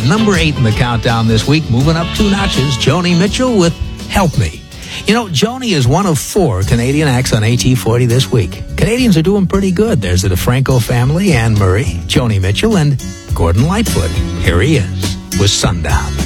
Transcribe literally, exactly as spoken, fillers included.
number eight in the countdown this week, moving up two notches, Joni Mitchell with Help Me. You know, Joni is one of four Canadian acts on A T forty this week. Canadians are doing pretty good. There's the DeFranco family, Anne Murray, Joni Mitchell, and Gordon Lightfoot. Here he is with Sundown.